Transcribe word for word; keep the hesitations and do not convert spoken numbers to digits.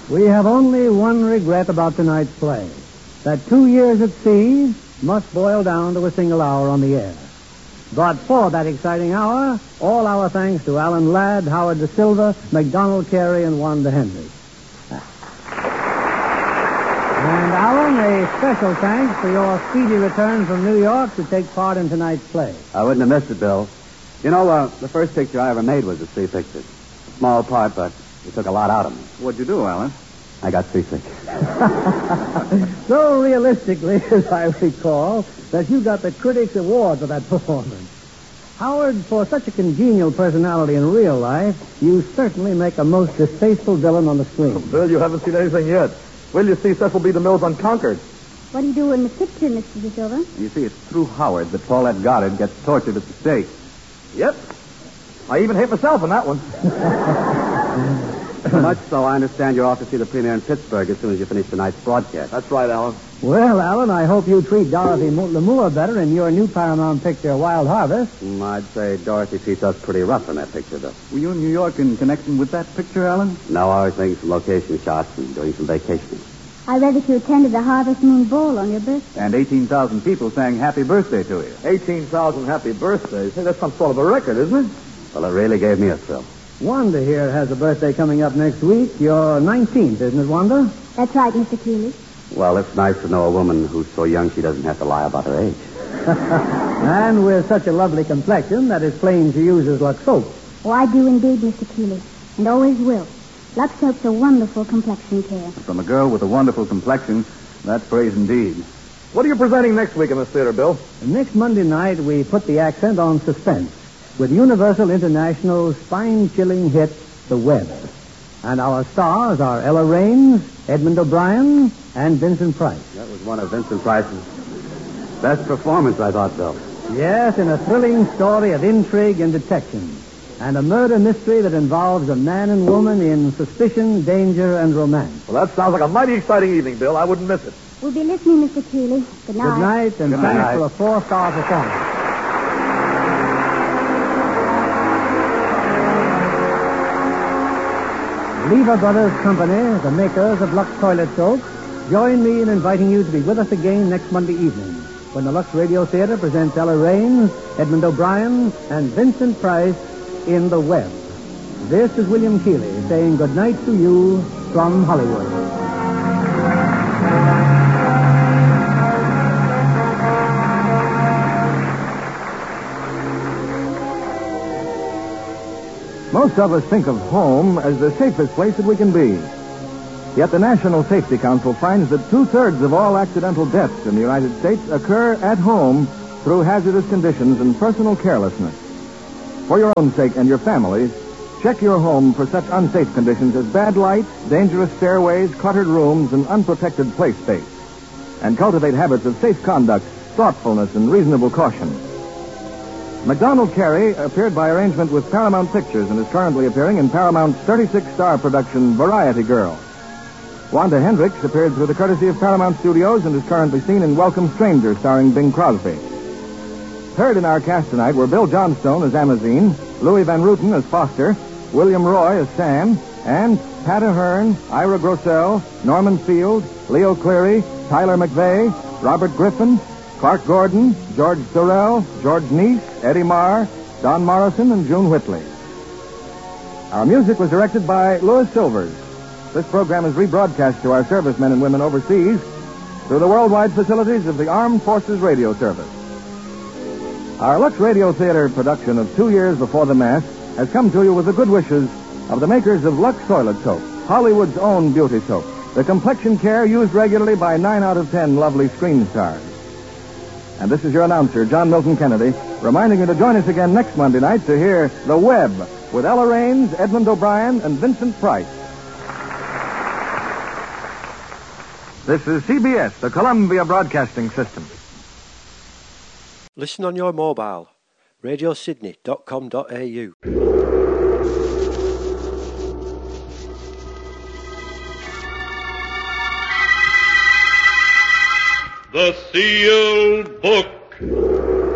We have only one regret about tonight's play. That two years at sea must boil down to a single hour on the air. But for that exciting hour, all our thanks to Alan Ladd, Howard Da Silva, MacDonald Carey, and Wanda Henry. And Alan, a special thanks for your speedy return from New York to take part in tonight's play. I wouldn't have missed it, Bill. You know, uh, the first picture I ever made was a sea picture. Small part, but it took a lot out of me. What'd you do, Alan? I got seasick. So realistically, as I recall, that you got the Critics' Award for that performance. Howard, for such a congenial personality in real life, you certainly make a most distasteful villain on the screen. Bill, you haven't seen anything yet. Will you see Cecil B. DeMille's Unconquered? What do you do in the picture, Mister De Silva? You see, it's through Howard that Paulette Goddard gets tortured at the stake. Yep. I even hate myself in that one. So much so, I understand you're off to see the premiere in Pittsburgh as soon as you finish tonight's broadcast. That's right, Alan. Well, Alan, I hope you treat Dorothy Lamour better in your new Paramount picture, Wild Harvest. Mm, I'd say Dorothy treats us pretty rough in that picture, though. Were you in New York in connection with that picture, Alan? No, I was making some location shots and doing some vacationing. I read that you attended the Harvest Moon Ball on your birthday. And eighteen thousand people sang happy birthday to you. eighteen thousand happy birthdays. Hey, that's some sort of a record, isn't it? Well, it really gave me a thrill. Wanda here has a birthday coming up next week. You're nineteenth, isn't it, Wanda? That's right, Mister Keeley. Well, it's nice to know a woman who's so young she doesn't have to lie about her age. And with such a lovely complexion that it's plain she uses Lux soap. Oh, I do indeed, Mister Keeley, and always will. Lux Soap's a wonderful complexion care. From a girl with a wonderful complexion, that's praise indeed. What are you presenting next week in this theater, Bill? Next Monday night, we put the accent on suspense with Universal International's spine-chilling hit, The Web. And our stars are Ella Raines, Edmund O'Brien, and Vincent Price. That was one of Vincent Price's best performances, I thought, Bill. Yes, in a thrilling story of intrigue and detection, and a murder mystery that involves a man and woman in suspicion, danger, and romance. Well, that sounds like a mighty exciting evening, Bill. I wouldn't miss it. We'll be listening, Mister Keeley. Good night. Good night, and Good thanks night. for a four-star performance. Lever Brothers Company, the makers of Lux Toilet Soap, join me in inviting you to be with us again next Monday evening when the Lux Radio Theater presents Ella Raines, Edmund O'Brien, and Vincent Price in The Web. This is William Keeley saying good night to you from Hollywood. Most of us think of home as the safest place that we can be. Yet the National Safety Council finds that two-thirds of all accidental deaths in the United States occur at home through hazardous conditions and personal carelessness. For your own sake and your family's, check your home for such unsafe conditions as bad lights, dangerous stairways, cluttered rooms, and unprotected play space. And cultivate habits of safe conduct, thoughtfulness, and reasonable caution. MacDonald Carey appeared by arrangement with Paramount Pictures and is currently appearing in Paramount's thirty-six star production Variety Girl. Wanda Hendricks appeared through the courtesy of Paramount Studios and is currently seen in Welcome Stranger starring Bing Crosby. Heard in our cast tonight were Bill Johnstone as Amazine, Louis Van Ruten as Foster, William Roy as Sam, and Pat Ahern, Ira Grossell, Norman Field, Leo Cleary, Tyler McVeigh, Robert Griffin, Clark Gordon, George Sorrell, George Neese, Eddie Marr, Don Morrison, and June Whitley. Our music was directed by Louis Silvers. This program is rebroadcast to our servicemen and women overseas through the worldwide facilities of the Armed Forces Radio Service. Our Lux Radio Theater production of Two Years Before the Mass has come to you with the good wishes of the makers of Lux Toilet Soap, Hollywood's own beauty soap, the complexion care used regularly by nine out of ten lovely screen stars. And this is your announcer, John Milton Kennedy, reminding you to join us again next Monday night to hear The Web with Ella Raines, Edmund O'Brien, and Vincent Price. This is C B S, the Columbia Broadcasting System. Listen on your mobile. radio sydney dot com dot a u. The Sealed Book.